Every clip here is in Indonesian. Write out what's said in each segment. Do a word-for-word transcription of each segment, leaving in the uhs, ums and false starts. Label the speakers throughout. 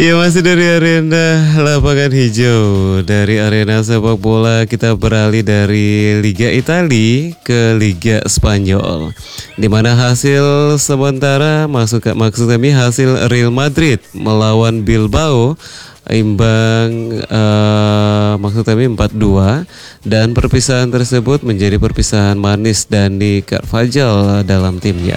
Speaker 1: Ya, masih dari arena lapangan hijau. Dari arena sepak bola kita beralih dari Liga Italia ke Liga Spanyol, di mana hasil sementara maksud maksud kami hasil Real Madrid melawan Bilbao imbang uh, maksud kami empat dua, dan perpisahan tersebut menjadi perpisahan manis Dani Carvajal dalam timnya.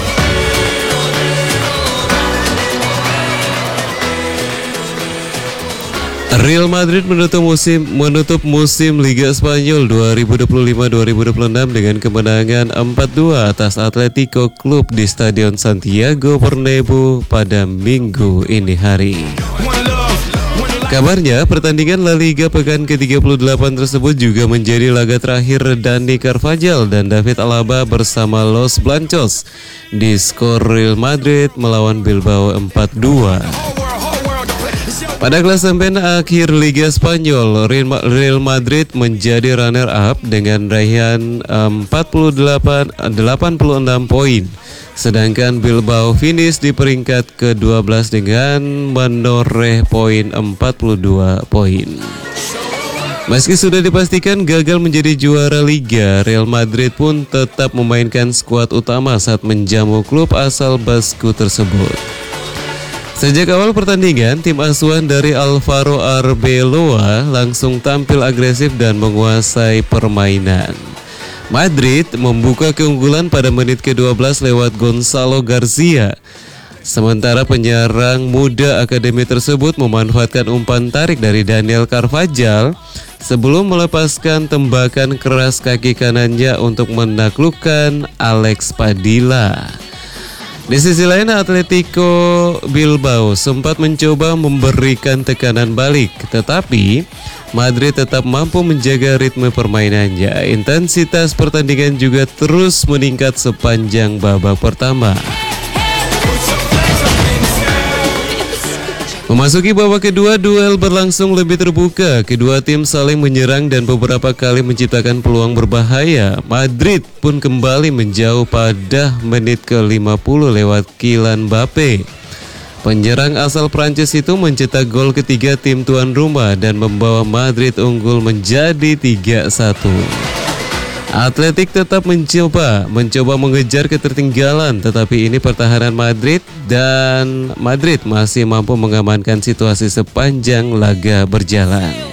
Speaker 1: Real Madrid menutup musim menutup musim Liga Spanyol dua ribu dua puluh lima dua ribu dua puluh enam dengan kemenangan empat dua atas Atletico Club di Stadion Santiago Bernabeu pada Minggu ini hari. Kabarnya pertandingan La Liga pekan ke tiga puluh delapan tersebut juga menjadi laga terakhir Dani Carvajal dan David Alaba bersama Los Blancos di skor Real Madrid melawan Bilbao empat dua. Pada klasemen akhir Liga Spanyol, Real Madrid menjadi runner-up dengan raihan empat puluh delapan, delapan puluh enam poin. Sedangkan Bilbao finish di peringkat ke dua belas dengan menoreh poin empat puluh dua poin. Meski sudah dipastikan gagal menjadi juara Liga, Real Madrid pun tetap memainkan skuad utama saat menjamu klub asal Basku tersebut. Sejak awal pertandingan, tim asuhan dari Alvaro Arbeloa langsung tampil agresif dan menguasai permainan. Madrid membuka keunggulan pada menit ke dua belas lewat Gonzalo Garcia. Sementara penyerang muda akademi tersebut memanfaatkan umpan tarik dari Daniel Carvajal sebelum melepaskan tembakan keras kaki kanannya untuk menaklukkan Alex Padilla. Di sisi lain, Atletico Bilbao sempat mencoba memberikan tekanan balik, tetapi Madrid tetap mampu menjaga ritme permainannya. Intensitas pertandingan juga terus meningkat sepanjang babak pertama. Memasuki babak kedua, duel berlangsung lebih terbuka. Kedua tim saling menyerang dan beberapa kali menciptakan peluang berbahaya. Madrid pun kembali menjauh pada menit ke lima puluh lewat Kylian Mbappe. Penyerang asal Prancis itu mencetak gol ketiga tim tuan rumah dan membawa Madrid unggul menjadi tiga satu. Atletik tetap mencoba mencoba mengejar ketertinggalan, tetapi ini pertahanan Madrid dan Madrid masih mampu mengamankan situasi sepanjang laga berjalan.